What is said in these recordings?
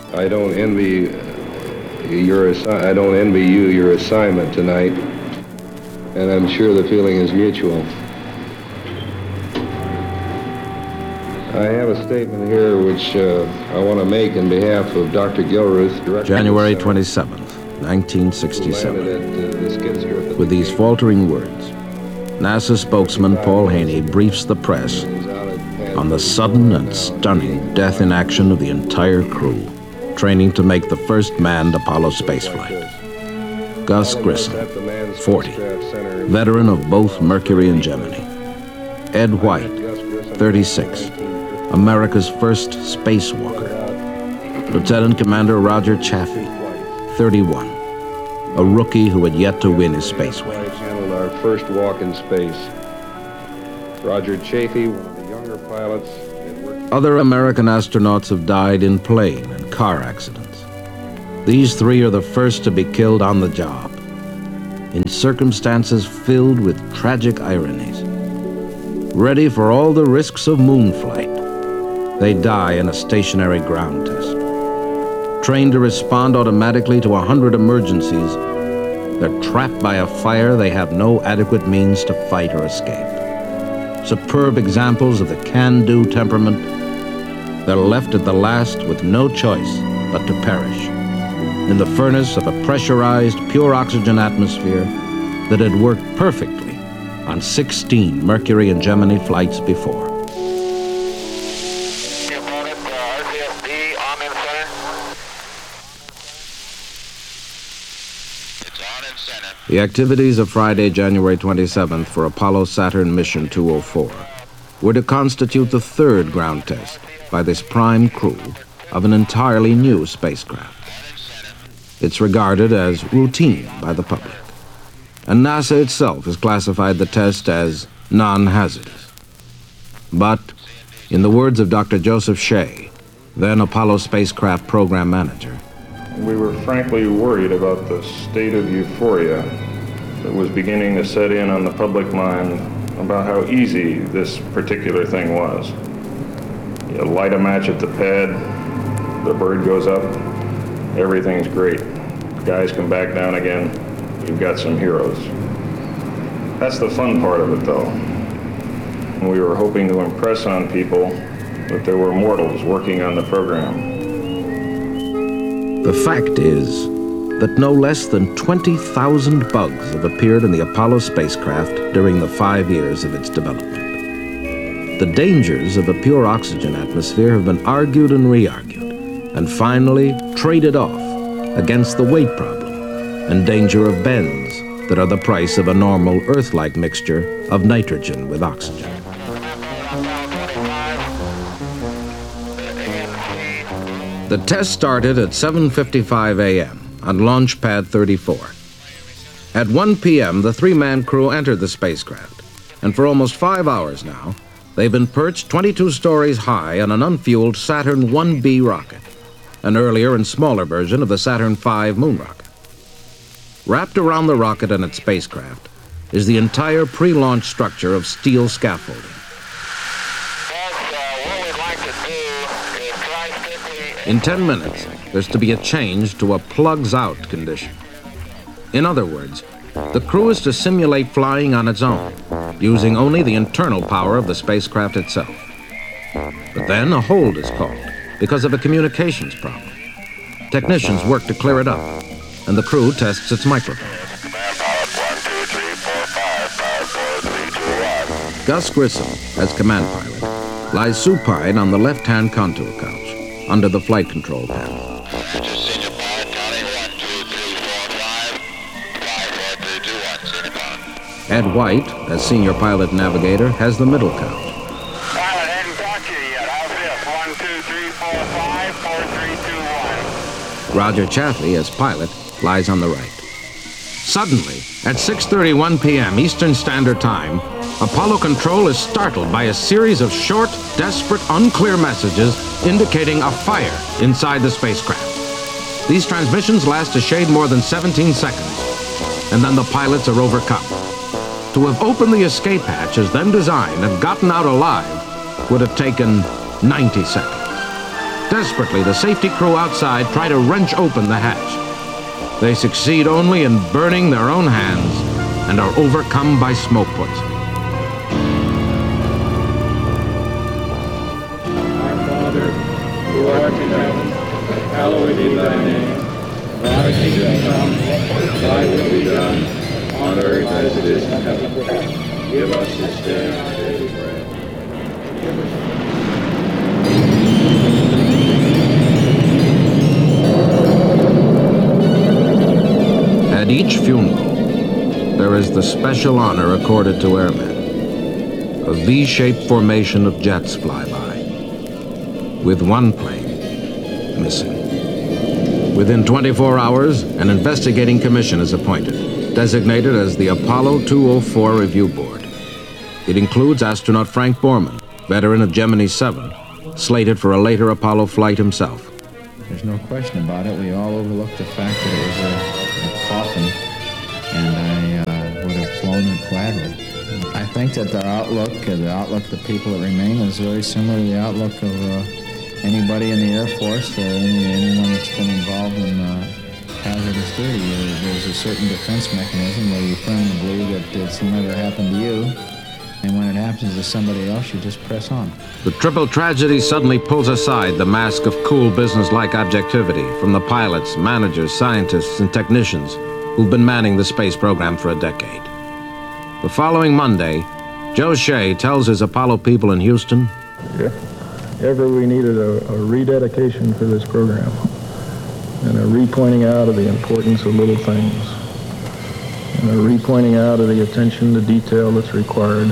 I don't envy I don't envy you your assignment tonight, and I'm sure the feeling is mutual. I have a statement here which I want to make in behalf of Dr. Gilruth, Director. January 27th, 1967. With these faltering words, NASA spokesman Paul Haney briefs the press on the sudden and stunning death in action of the entire crew, training to make the first manned Apollo spaceflight. Gus Grissom, 40, veteran of both Mercury and Gemini. Ed White, 36, America's first spacewalker. Lieutenant Commander Roger Chaffee, 31, a rookie who had yet to win his space wings. Handled our first walk in space. Roger Chaffee, one of the younger pilots. Other American astronauts have died in plane and car accidents. These three are the first to be killed on the job, in circumstances filled with tragic ironies. Ready for all the risks of moon flight, they die in a stationary ground test. Trained to respond automatically to 100 emergencies, they're trapped by a fire they have no adequate means to fight or escape. Superb examples of the can-do temperament, they're left at the last with no choice but to perish in the furnace of a pressurized, pure oxygen atmosphere that had worked perfectly on 16 Mercury and Gemini flights before. The activities of Friday, January 27th for Apollo Saturn Mission 204 were to constitute the third ground test by this prime crew of an entirely new spacecraft. It's regarded as routine by the public, and NASA itself has classified the test as non-hazardous. But, in the words of Dr. Joseph Shea, then Apollo spacecraft program manager, we were frankly worried about the state of euphoria that was beginning to set in on the public mind about how easy this particular thing was. You light a match at the pad, the bird goes up, everything's great. Guys come back down again, you've got some heroes. That's the fun part of it, though. And we were hoping to impress on people that there were mortals working on the program. The fact is that no less than 20,000 bugs have appeared in the Apollo spacecraft during the 5 years of its development. The dangers of a pure oxygen atmosphere have been argued and re-argued, and finally traded off against the weight problem and danger of bends that are the price of a normal Earth-like mixture of nitrogen with oxygen. The test started at 7:55 a.m. on Launch Pad 34. At 1 p.m., the three-man crew entered the spacecraft, and for almost 5 hours now, they've been perched 22 stories high on an unfueled Saturn 1B rocket, an earlier and smaller version of the Saturn V moon rocket. Wrapped around the rocket and its spacecraft is the entire pre-launch structure of steel scaffolding. In 10 minutes, there's to be a change to a plugs-out condition. In other words, the crew is to simulate flying on its own, using only the internal power of the spacecraft itself. But then a hold is called because of a communications problem. Technicians work to clear it up, and the crew tests its microphone. Gus Grissom, as command pilot, lies supine on the left-hand contour couch, under the flight control panel. Ed White, as senior pilot navigator, has the middle couch. Pilot, hadn't talked to you yet. How's this? 1, 2, 3, 4, 5, 4, 3, 2, 1. Roger Chaffee, as pilot, lies on the right. Suddenly, at 6:31 p.m. Eastern Standard Time, Apollo Control is startled by a series of short, desperate, unclear messages indicating a fire inside the spacecraft. These transmissions last a shade more than 17 seconds, and then the pilots are overcome. To have opened the escape hatch as then designed and gotten out alive would have taken 90 seconds. Desperately, the safety crew outside try to wrench open the hatch. They succeed only in burning their own hands and are overcome by smoke poisoning. Our Father, who art in heaven, hallowed be thy name. Thy kingdom come, thy will be done, on earth as it is in heaven. Give us this day our daily bread. At each funeral, there is the special honor accorded to airmen. A V-shaped formation of jets fly by, with one plane missing. Within 24 hours, an investigating commission is appointed, designated as the Apollo 204 Review Board. It includes astronaut Frank Borman, veteran of Gemini 7, slated for a later Apollo flight himself. There's no question about it. We all overlooked the fact that it was a coffin, and I would have flown it gladly. I think that their outlook, the outlook of the people that remain, is very similar to the outlook of anybody in the Air Force or anyone that's been involved in hazardous duty. There's a certain defense mechanism where you firmly believe that it's never happened to you, and when it happens to somebody else, you just press on. The triple tragedy suddenly pulls aside the mask of cool business-like objectivity from the pilots, managers, scientists, and technicians who've been manning the space program for a decade. The following Monday, Joe Shea tells his Apollo people in Houston, Ever we needed a rededication for this program and a repointing out of the importance of little things and a repointing out of the attention to detail that's required,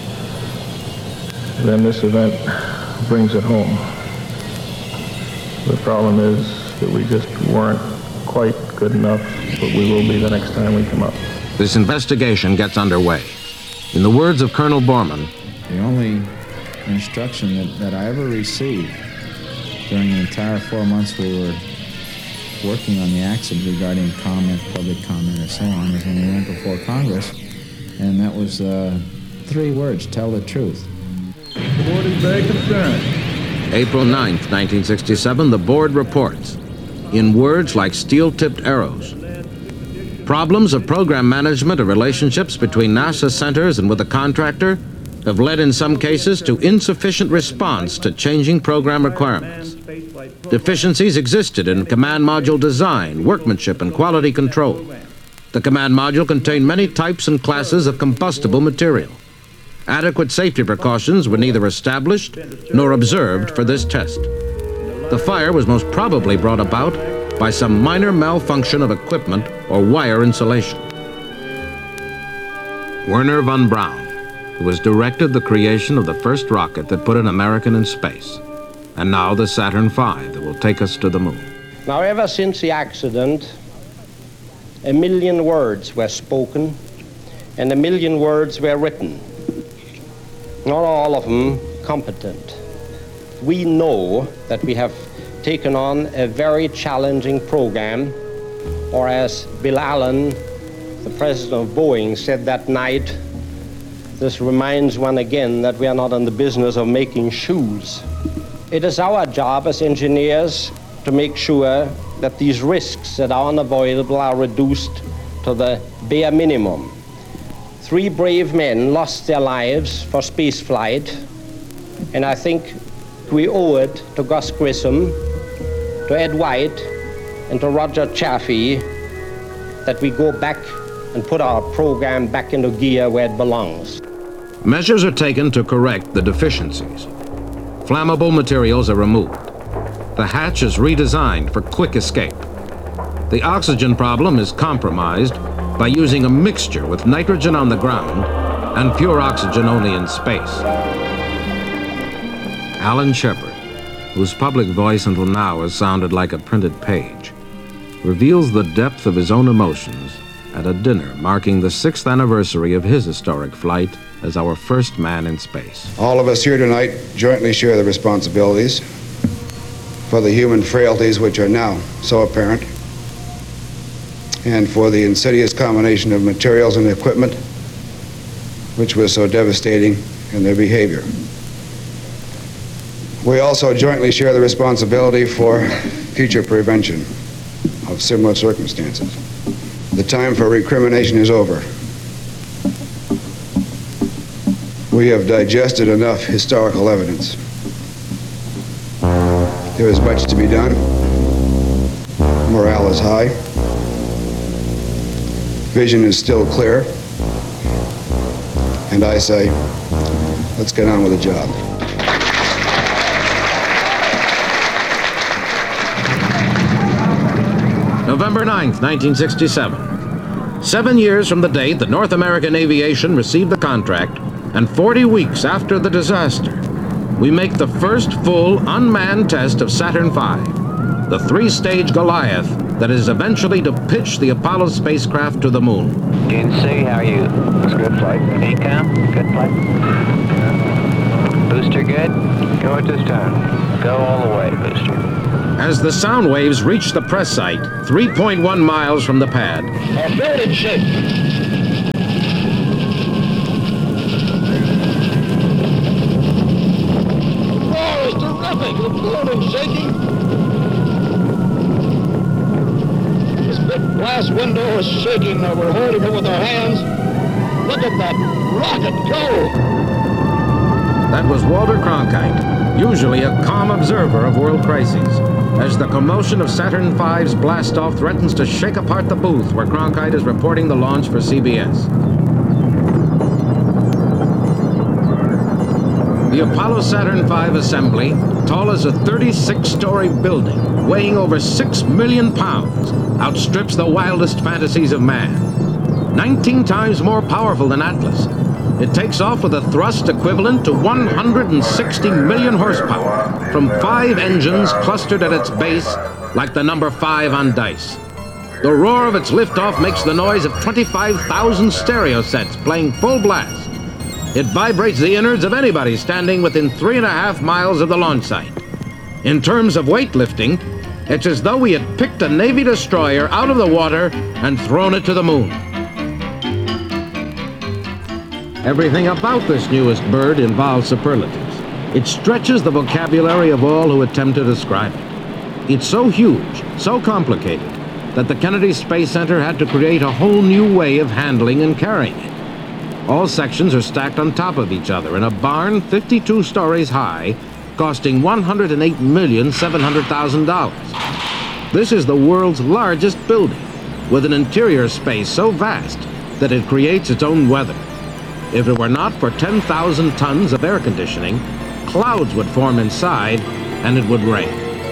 then this event brings it home. The problem is that we just weren't quite good enough, but we will be the next time we come up. this investigation gets underway. In the words of Colonel Borman, the only instruction that I ever received during the entire 4 months we were working on the accident regarding comment, public comment, or so on, was when we went before Congress, and that was 3 words: tell the truth. The board is very concerned. April 9th, 1967, the board reports, in words like steel-tipped arrows, problems of program management or relationships between NASA centers and with the contractor have led in some cases to insufficient response to changing program requirements. Deficiencies existed in command module design, workmanship, and quality control. The command module contained many types and classes of combustible material. Adequate safety precautions were neither established nor observed for this test. The fire was most probably brought about by some minor malfunction of equipment or wire insulation. Wernher von Braun, who has directed the creation of the first rocket that put an American in space, and now the Saturn V that will take us to the moon. Now, ever since the accident, 1 million words were spoken and 1 million words were written. Not all of them competent. We know that we have taken on a very challenging program, or as Bill Allen, the president of Boeing, said that night, this reminds one again that we are not in the business of making shoes. It is our job as engineers to make sure that these risks that are unavoidable are reduced to the bare minimum. 3 brave men lost their lives for space flight, and I think we owe it to Gus Grissom, to Ed White, and to Roger Chaffee that we go back and put our program back into gear where it belongs. Measures are taken to correct the deficiencies. Flammable materials are removed. The hatch is redesigned for quick escape. The oxygen problem is compromised by using a mixture with nitrogen on the ground and pure oxygen only in space. Alan Shepard, whose public voice until now has sounded like a printed page, reveals the depth of his own emotions at a dinner marking the 6th anniversary of his historic flight as our first man in space. All of us here tonight jointly share the responsibilities for the human frailties which are now so apparent, and for the insidious combination of materials and equipment which was so devastating in their behavior. We also jointly share the responsibility for future prevention of similar circumstances. The time for recrimination is over. We have digested enough historical evidence. There is much to be done. Morale is high. Vision is still clear. And I say, let's get on with the job. November 9th, 1967. 7 years from the date that North American Aviation received the contract, and 40 weeks after the disaster, we make the first full unmanned test of Saturn V, the three-stage Goliath that is eventually to pitch the Apollo spacecraft to the moon. GNC, how are you? It's good flight. ECOM, good flight. Booster good? Go at this time. Go all the way, booster. As the sound waves reach the press site, 3.1 miles from the pad, Our building shake. Oh, it's terrific. The building's shaking. This big glass window is shaking. We're holding it with our hands. Look at that rocket go. that was Walter Cronkite, usually a calm observer of world crises, as the commotion of Saturn V's blastoff threatens to shake apart the booth where Cronkite is reporting the launch for CBS. The Apollo Saturn V assembly, tall as a 36-story building, weighing over 6 million pounds, outstrips the wildest fantasies of man. 19 times more powerful than Atlas, it takes off with a thrust equivalent to 160 million horsepower from 5 engines clustered at its base like the number 5 on dice. The roar of its liftoff makes the noise of 25,000 stereo sets playing full blast. It vibrates the innards of anybody standing within 3.5 miles of the launch site. In terms of weightlifting, it's as though we had picked a Navy destroyer out of the water and thrown it to the moon. Everything about this newest bird involves superlatives. It stretches the vocabulary of all who attempt to describe it. It's so huge, so complicated, that the Kennedy Space Center had to create a whole new way of handling and carrying it. All sections are stacked on top of each other in a barn 52 stories high, costing $108,700,000. This is the world's largest building, with an interior space so vast that it creates its own weather. If it were not for 10,000 tons of air conditioning, clouds would form inside and it would rain.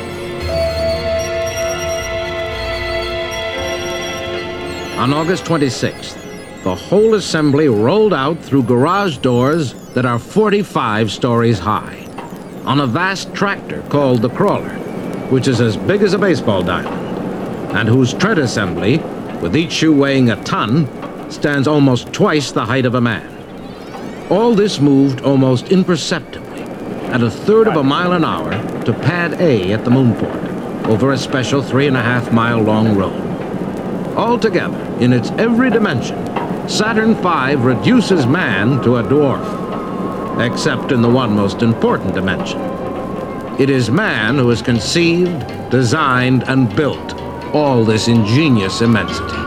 On August 26th, the whole assembly rolled out through garage doors that are 45 stories high, on a vast tractor called the Crawler, which is as big as a baseball diamond, and whose tread assembly, with each shoe weighing a ton, stands almost twice the height of a man. All this moved almost imperceptibly, at 1/3 of a mile an hour, to Pad A at the moonport, over a special 3.5-mile-long road. Altogether, in its every dimension, Saturn V reduces man to a dwarf, except in the one most important dimension. It is man who has conceived, designed, and built all this ingenious immensity.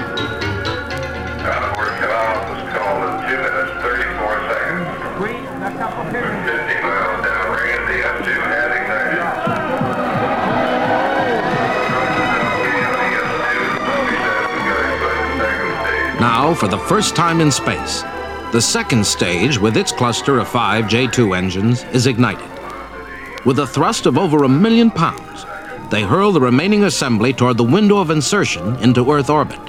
Now, for the first time in space, the second stage, with its cluster of 5 J2 engines, is ignited. With a thrust of over 1 million pounds, they hurl the remaining assembly toward the window of insertion into Earth orbit.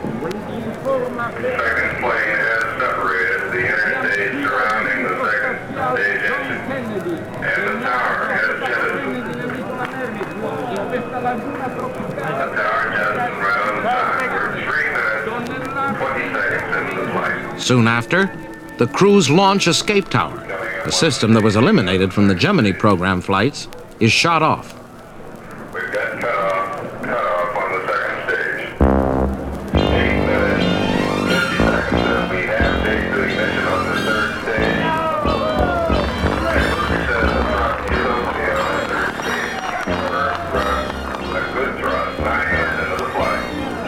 Soon after, the crew's launch escape tower, a system that was eliminated from the Gemini program flights, is shot off. We've got cut off on the second stage. 8 minutes, 50 seconds that we have taken to ignition on the third stage. And Luke says the front is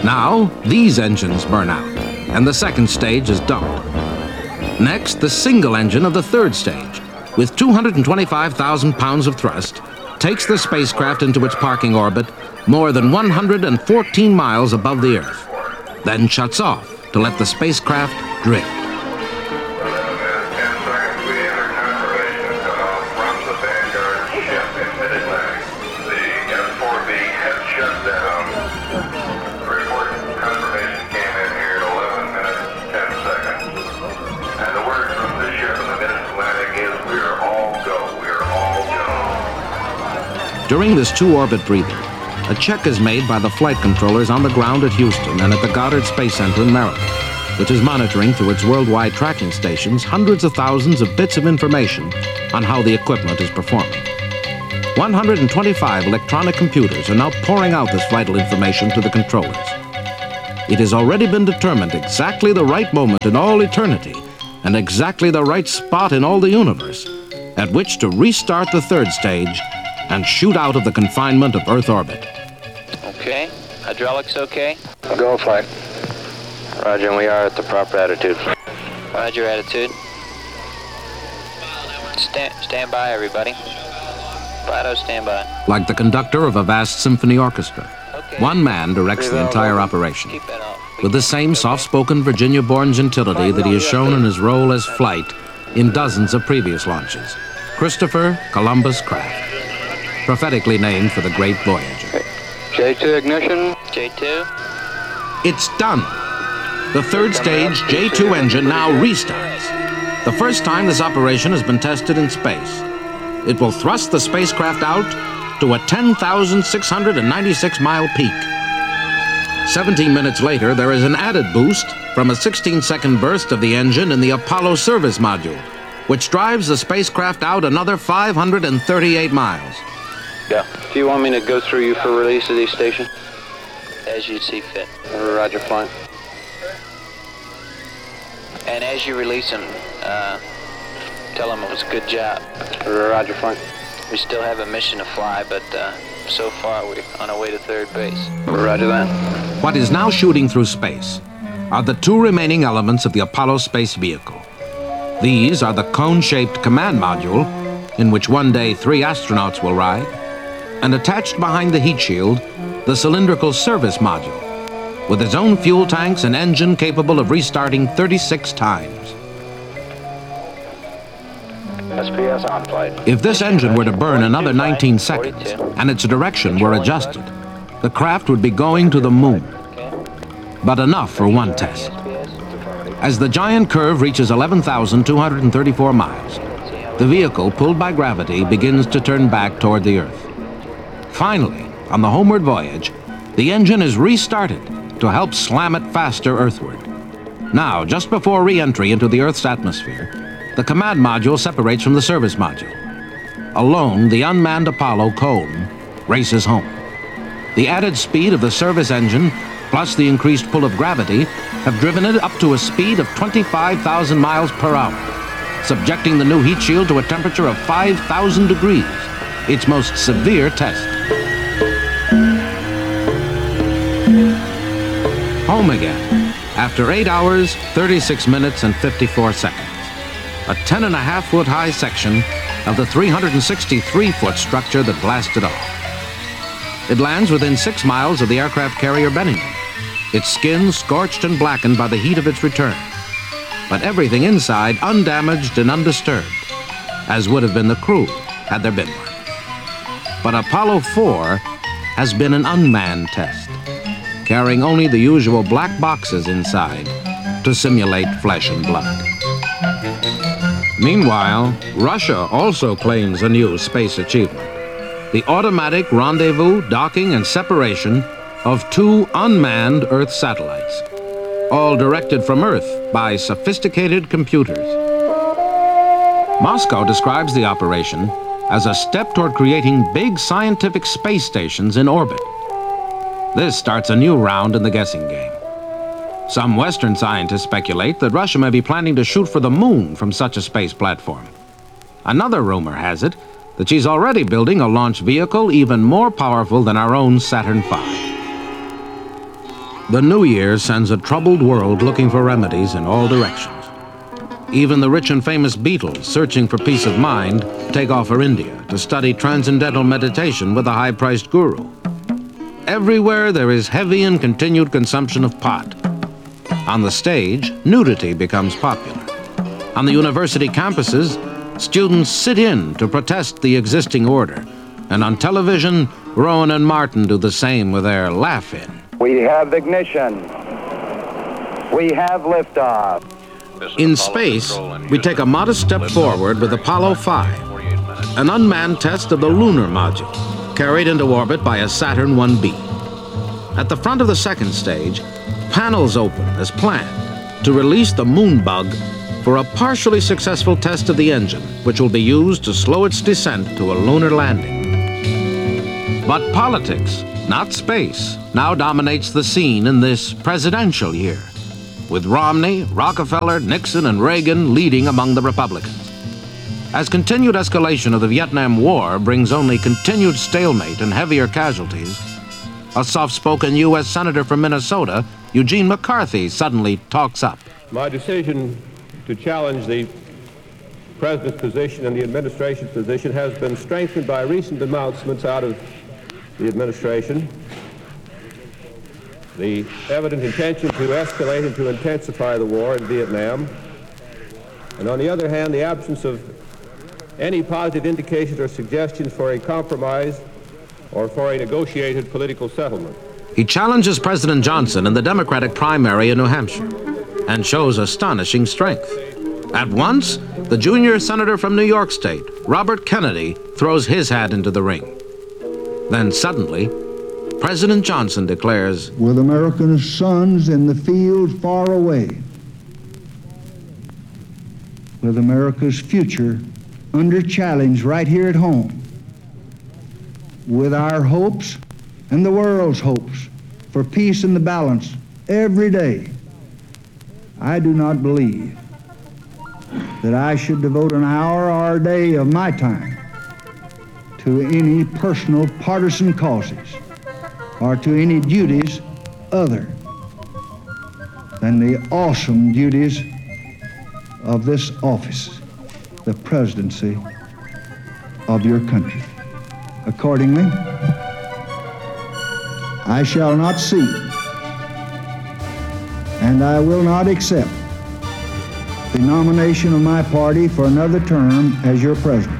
Now, these engines burn out, and the second stage is dumped. Next, the single engine of the third stage, with 225,000 pounds of thrust, takes the spacecraft into its parking orbit more than 114 miles above the Earth, then shuts off to let the spacecraft drift. During this two-orbit breather, a check is made by the flight controllers on the ground at Houston and at the Goddard Space Center in Maryland, which is monitoring through its worldwide tracking stations hundreds of thousands of bits of information on how the equipment is performing. 125 electronic computers are now pouring out this vital information to the controllers. It has already been determined exactly the right moment in all eternity and exactly the right spot in all the universe at which to restart the third stage and shoot out of the confinement of Earth orbit. Okay. Hydraulics okay? Go flight. Roger, and we are at the proper attitude. Roger, attitude. Stand by, everybody. Fido, stand by. Like the conductor of a vast symphony orchestra, one man directs the entire operation. With the same soft-spoken Virginia-born gentility that he has shown in his role as flight in dozens of previous launches, Christopher Columbus Kraft, prophetically named for the great Voyager. J2 ignition. J2. It's done. The third stage J2 engine now restarts. The first time this operation has been tested in space. It will thrust the spacecraft out to a 10,696 mile peak. 17 minutes later, there is an added boost from a 16-second burst of the engine in the Apollo service module, which drives the spacecraft out another 538 miles. Yeah. Do you want me to go through you for release of these stations? As you see fit. Roger, flying. And as you release them, tell them it was a good job. Roger, flying. We still have a mission to fly, but so far we're on our way to third base. Roger that. What is now shooting through space are the two remaining elements of the Apollo space vehicle. These are the cone-shaped command module, in which one day 3 astronauts will ride, and attached behind the heat shield, the cylindrical service module, with its own fuel tanks and engine capable of restarting 36 times. SPS on flight. If this engine were to burn another 19 seconds and its direction were adjusted, the craft would be going to the moon. But enough for one test. As the giant curve reaches 11,234 miles, the vehicle, pulled by gravity, begins to turn back toward the Earth. Finally, on the homeward voyage, the engine is restarted to help slam it faster earthward. Now, just before re-entry into the Earth's atmosphere, the command module separates from the service module. Alone, the unmanned Apollo cone races home. The added speed of the service engine, plus the increased pull of gravity, have driven it up to a speed of 25,000 miles per hour, subjecting the new heat shield to a temperature of 5,000 degrees, its most severe test. Home again, after 8 hours, 36 minutes, and 54 seconds. A 10.5-foot high section of the 363-foot structure that blasted off. It lands within 6 miles of the aircraft carrier Bennington, its skin scorched and blackened by the heat of its return, but everything inside undamaged and undisturbed, as would have been the crew had there been one. But Apollo 4 has been an unmanned test, carrying only the usual black boxes inside to simulate flesh and blood. Meanwhile, Russia also claims a new space achievement: the automatic rendezvous, docking, and separation of 2 unmanned Earth satellites, all directed from Earth by sophisticated computers. Moscow describes the operation as a step toward creating big scientific space stations in orbit. This starts a new round in the guessing game. Some Western scientists speculate that Russia may be planning to shoot for the moon from such a space platform. Another rumor has it that she's already building a launch vehicle even more powerful than our own Saturn V. The new year sends a troubled world looking for remedies in all directions. Even the rich and famous Beatles, searching for peace of mind, take off for India to study transcendental meditation with a high-priced guru. Everywhere there is heavy and continued consumption of pot. On the stage, nudity becomes popular. On the university campuses, students sit in to protest the existing order. And on television, Rowan and Martin do the same with their laugh-in. We have ignition. We have liftoff. In space, we take a modest step forward with Apollo 5, an unmanned test of the lunar module, carried into orbit by a Saturn 1B. At the front of the second stage, panels open as planned to release the Moonbug for a partially successful test of the engine, which will be used to slow its descent to a lunar landing. But politics, not space, now dominates the scene in this presidential year, with Romney, Rockefeller, Nixon, and Reagan leading among the Republicans. As continued escalation of the Vietnam War brings only continued stalemate and heavier casualties, a soft-spoken U.S. Senator from Minnesota, Eugene McCarthy, suddenly talks up. My decision to challenge the President's position and the administration's position has been strengthened by recent announcements out of the administration. The evident intention to escalate and to intensify the war in Vietnam, and on the other hand, the absence of any positive indications or suggestions for a compromise or for a negotiated political settlement. He challenges President Johnson in the Democratic primary in New Hampshire and shows astonishing strength. At once, the junior senator from New York State, Robert Kennedy, throws his hat into the ring. Then suddenly, President Johnson declares, "With American sons in the field far away, with America's future under challenge right here at home, with our hopes and the world's hopes for peace and the balance every day, I do not believe that I should devote an hour or a day of my time to any personal partisan causes or to any duties other than the awesome duties of this office, the presidency of your country. Accordingly, I shall not seek and I will not accept the nomination of my party for another term as your president."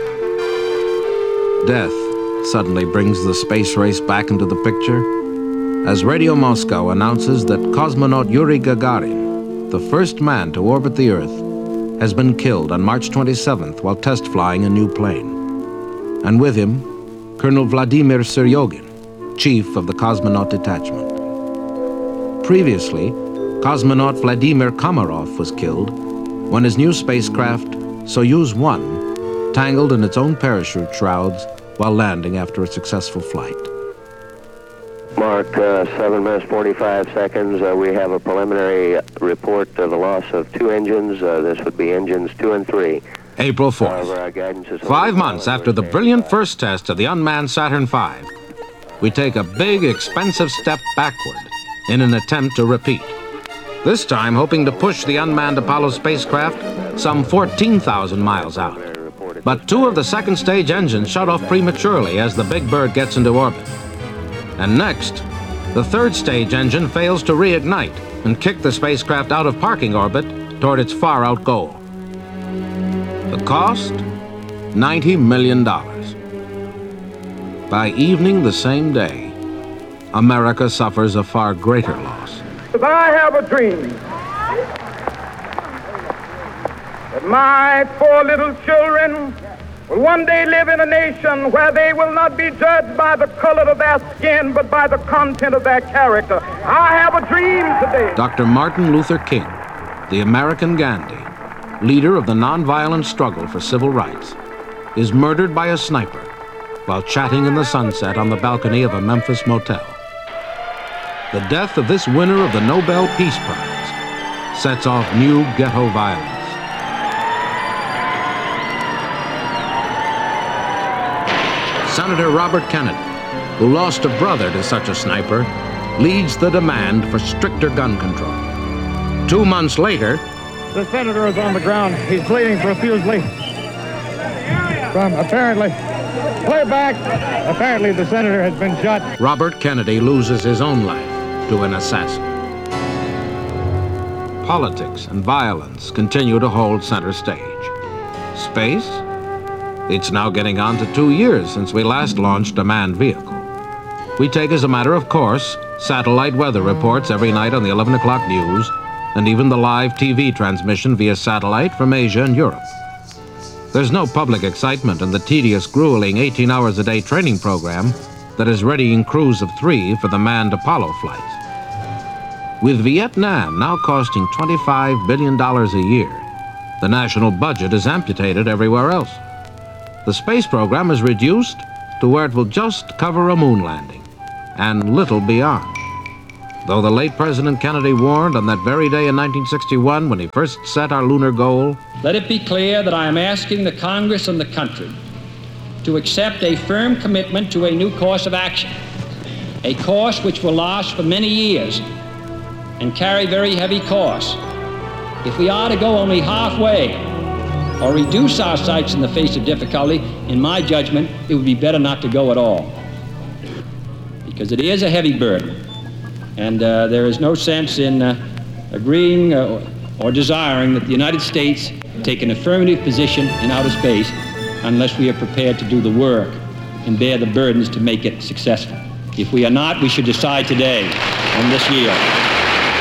Death suddenly brings the space race back into the picture as Radio Moscow announces that cosmonaut Yuri Gagarin, the first man to orbit the Earth, has been killed on March 27th while test flying a new plane. And with him, Colonel Vladimir Seryogin, chief of the cosmonaut detachment. Previously, cosmonaut Vladimir Komarov was killed when his new spacecraft, Soyuz 1, tangled in its own parachute shrouds while landing after a successful flight. Mark, 7 minutes 45 seconds. We have a preliminary report of the loss of 2 engines. This would be engines 2 and 3. April 4th. 5 months after the brilliant first test of the unmanned Saturn V, we take a big, expensive step backward in an attempt to repeat. This time hoping to push the unmanned Apollo spacecraft some 14,000 miles out. But 2 of the second stage engines shut off prematurely as the Big Bird gets into orbit. And next, the third stage engine fails to reignite and kick the spacecraft out of parking orbit toward its far-out goal. The cost? $90 million. By evening the same day, America suffers a far greater loss. I have a dream that my 4 little children will one day live in a nation where they will not be judged by the color of their skin, but by the content of their character. I have a dream today. Dr. Martin Luther King, the American Gandhi, leader of the nonviolent struggle for civil rights, is murdered by a sniper while chatting in the sunset on the balcony of a Memphis motel. The death of this winner of the Nobel Peace Prize sets off new ghetto violence. Senator Robert Kennedy, who lost a brother to such a sniper, leads the demand for stricter gun control. 2 months later, the senator is on the ground. He's bleeding profusely from apparently the senator has been shot. Robert Kennedy loses his own life to an assassin. Politics and violence continue to hold center stage. Space? It's now getting on to 2 years since we last launched a manned vehicle. We take as a matter of course satellite weather reports every night on the 11 o'clock news, and even the live TV transmission via satellite from Asia and Europe. There's no public excitement in the tedious, grueling 18 hours a day training program that is readying crews of 3 for the manned Apollo flights. With Vietnam now costing $25 billion a year, the national budget is amputated everywhere else. The space program is reduced to where it will just cover a moon landing, and little beyond. Though the late President Kennedy warned on that very day in 1961 when he first set our lunar goal, let it be clear that I am asking the Congress and the country to accept a firm commitment to a new course of action, a course which will last for many years and carry very heavy costs. If we are to go only halfway or reduce our sights in the face of difficulty, in my judgment, it would be better not to go at all, because it is a heavy burden. And there is no sense in agreeing or desiring that the United States take an affirmative position in outer space unless we are prepared to do the work and bear the burdens to make it successful. If we are not, we should decide today and this year